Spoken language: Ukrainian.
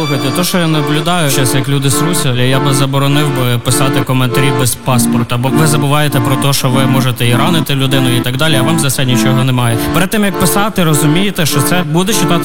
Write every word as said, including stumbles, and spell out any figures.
Слухайте, то, що я наблюдаю зараз, як люди сруться, я би заборонив би писати коментарі без паспорта, бо ви забуваєте про те, що ви можете і ранити людину і так далі, а вам за це нічого немає. Перед тим, як писати, розумієте, що це буде читати